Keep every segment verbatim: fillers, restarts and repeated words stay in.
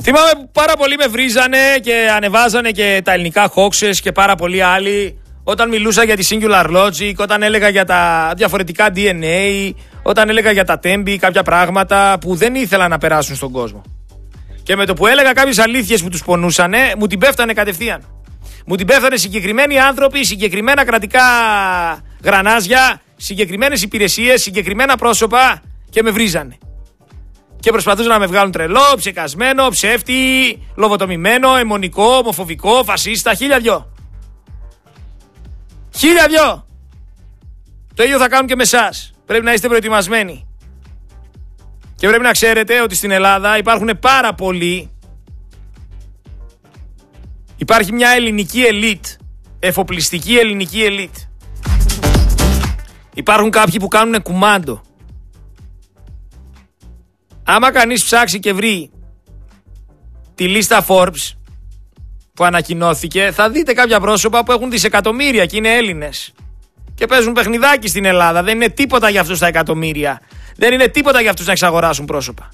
Θυμάμαι που πάρα πολλοί με βρίζανε και ανεβάζανε και τα ελληνικά hoaxes και πάρα πολλοί άλλοι όταν μιλούσα για τη Singular Logic, όταν έλεγα για τα διαφορετικά ντι εν έι, όταν έλεγα για τα Tembi, κάποια πράγματα που δεν ήθελα να περάσουν στον κόσμο. Και με το που έλεγα κάποιες αλήθειες που τους πονούσανε, μου την πέφτανε κατευθείαν. Μου την πέφτανε συγκεκριμένοι άνθρωποι, συγκεκριμένα κρατικά γρανάζια, συγκεκριμένες υπηρεσίες, συγκεκριμένα πρόσωπα και με βρίζανε. Και προσπαθούσαν να με βγάλουν τρελό, ψεκασμένο, ψεύτη, λοβοτομημένο, αιμονικό, ομοφοβικό, φασίστα, χίλια δυο. Χίλια δυο. Το ίδιο θα κάνουν και με εσάς. Πρέπει να είστε προετοιμασμένοι. Και πρέπει να ξέρετε ότι στην Ελλάδα υπάρχουν πάρα πολλοί. Υπάρχει μια ελληνική ελίτ, εφοπλιστική ελληνική ελίτ. Υπάρχουν κάποιοι που κάνουν κουμάντο. Άμα κανείς ψάξει και βρει τη λίστα Forbes που ανακοινώθηκε, θα δείτε κάποια πρόσωπα που έχουν δισεκατομμύρια και είναι Έλληνες. Και παίζουν παιχνιδάκι στην Ελλάδα. Δεν είναι τίποτα για αυτούς τα εκατομμύρια. Δεν είναι τίποτα για αυτούς να εξαγοράσουν πρόσωπα.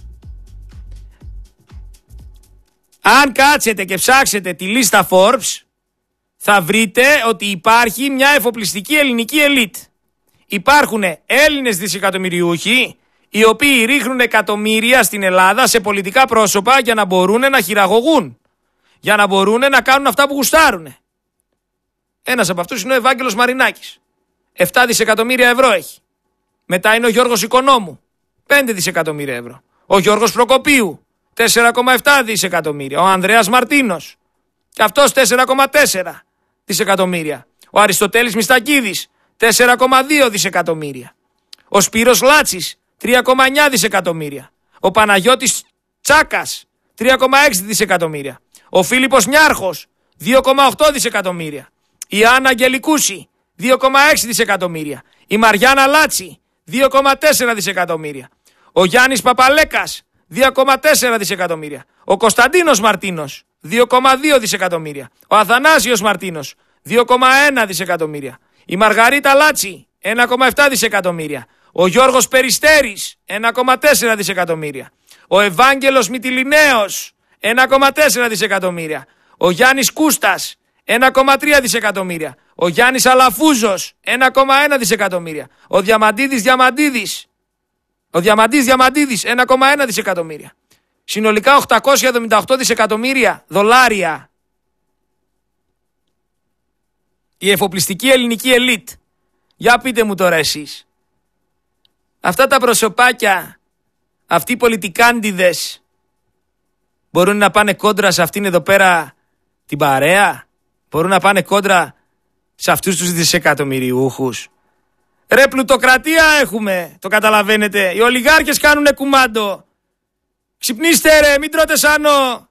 Αν κάτσετε και ψάξετε τη λίστα Forbes, θα βρείτε ότι υπάρχει μια εφοπλιστική ελληνική ελίτ. Υπάρχουν Έλληνες δισεκατομμυριούχοι, οι οποίοι ρίχνουν εκατομμύρια στην Ελλάδα σε πολιτικά πρόσωπα για να μπορούν να χειραγωγούν. Για να μπορούν να κάνουν αυτά που γουστάρουν. Ένας από αυτούς είναι ο Ευάγγελος Μαρινάκης. επτά δισεκατομμύρια ευρώ έχει. Μετά είναι ο Γιώργος Οικονόμου. πέντε δισεκατομμύρια ευρώ. Ο Γιώργος Προκοπίου. τέσσερα κόμμα επτά δισεκατομμύρια. Ο Ανδρέας Μαρτίνος. Και αυτός τέσσερα κόμμα τέσσερα δισεκατομμύρια. Ο Αριστοτέλης Μιστακίδης. τέσσερα κόμμα δύο δισεκατομμύρια. Ο Σπύρος Λάτσης. τρία κόμμα εννιά δισεκατομμύρια. Ο Παναγιώτης Τσάκας. τρία κόμμα έξι δισεκατομμύρια. Ο Φίλιππος Νιάρχος. δύο κόμμα οκτώ δισεκατομμύρια. Η Άννα Αγγελικούση. δύο κόμμα έξι δισεκατομμύρια. Η Μαριάννα Λάτση. δύο κόμμα τέσσερα δισεκατομμύρια. Ο Γιάννης Παπαλέκας. δύο κόμμα τέσσερα δισεκατομμύρια. Ο Κωνσταντίνος Μαρτίνος. δύο κόμμα δύο δισεκατομμύρια. Ο Αθανάσιος Μαρτίνος. δύο κόμμα ένα δισεκατομμύρια. Η Μαργαρίτα Λάτση. ένα κόμμα επτά δισεκατομμύρια. Ο Γιώργος Περιστέρης. ένα κόμμα τέσσερα δισεκατομμύρια. Ο Ευάγγελος Μυτιληναίος. ένα κόμμα τέσσερα δισεκατομμύρια. Ο Γιάννης Κούστας. ένα κόμμα τρία δισεκατομμύρια. Ο Γιάννης Αλαφούζος. ένα κόμμα ένα δισεκατομμύρια. Ο Διαμαντίδης Διαμαντίδης. Ο Διαμαντής Διαμαντίδης. ένα κόμμα ένα δισεκατομμύρια. Συνολικά οκτακόσια εβδομήντα οκτώ δισεκατομμύρια δολάρια. Η εφοπλιστική ελληνική ελίτ. Για πείτε μου τώρα εσείς. Αυτά τα προσωπάκια, αυτοί οι πολιτικάντιδες, μπορούν να πάνε κόντρα σε αυτήν εδώ πέρα την παρέα. Μπορούν να πάνε κόντρα σε αυτούς τους δισεκατομμυριούχους. Ρε, πλουτοκρατία έχουμε, το καταλαβαίνετε. Οι ολιγάρχες κάνουνε κουμάντο. Ξυπνήστε ρε, μην τρώτε σάνο.